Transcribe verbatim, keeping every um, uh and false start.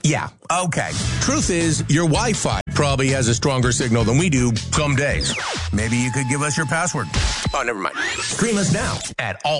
Yeah, okay. Truth is, your Wi-Fi probably has a stronger signal than we do some days. Maybe you could give us your password. Oh, never mind. Stream us now at all